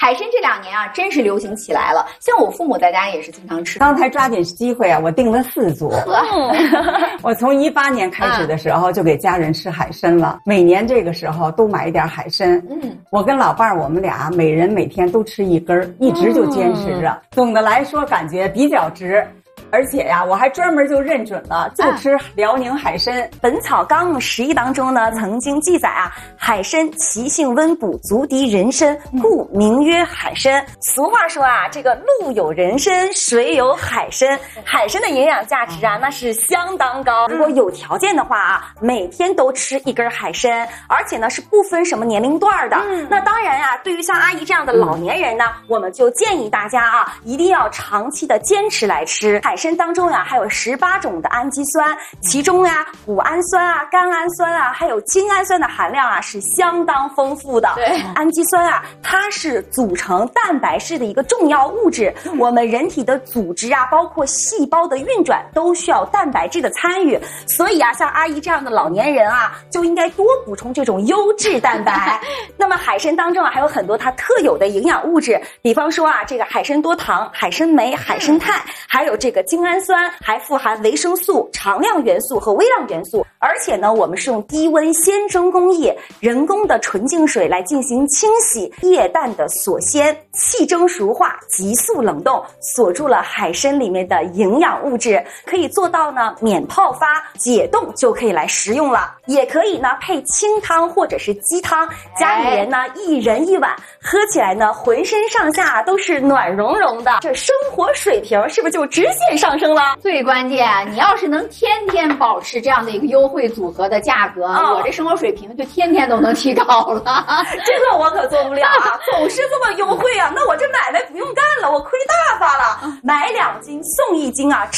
海参这2年啊，真是流行起来了。像我父母在家也是经常吃。 刚才抓紧机会啊，我订了4组。我从18年开始的时候就给家人吃海参了，每年这个时候都买一点海参。我跟老伴儿我们俩每人每天都吃1根，一直就坚持着。总的来说感觉比较值。而且呀，我还专门就认准了，就吃辽宁海参。 本草纲目11当中呢，曾经记载啊，海参其性温补，足敌人参，故名曰海参。俗话说啊，这个路有人参，水有海参。海参的营养价值啊，那是相当高。如果有条件的话啊，每天都吃1根海参，而且呢是不分什么年龄段的。那当然啊，对于像阿姨这样的老年人呢，我们就建议大家啊，一定要长期的坚持来吃。海参当中呀，还有18种的氨基酸，其中呀，谷氨酸啊、甘氨酸啊，还有精氨酸的含量啊是相当丰富的。 对， 氨基酸啊，它是组成蛋白质的一个重要物质。我们人体的组织啊，包括细胞的运转，都需要蛋白质的参与。所以啊，像阿姨这样的老年人啊，就应该多补充这种优质蛋白。那么海参当中啊，还有很多它特有的营养物质，比方说啊，这个海参多糖、海参酶、海参肽，还有这个精氨酸，还富含维生素、常量元素和微量元素。而且呢，我们是用低温鲜蒸工艺人工的纯净水来进行清洗，液氮的锁鲜，气蒸熟化，急速冷冻，锁住了海参里面的营养物质，可以做到呢免泡发、解冻就可以来食用了。也可以呢配清汤或者是鸡汤，家里人呢1人1碗，喝起来呢浑身上下都是暖融融的，这生活水平是不是就直线上升了？ 最关键，你要是能天天保持这样的一个优惠组合的价格，我这生活水平就天天都能提高了。 这个我可做不了啊，总是这么优惠啊，那我这买卖不用干了，我亏大发了。买2斤送1斤啊。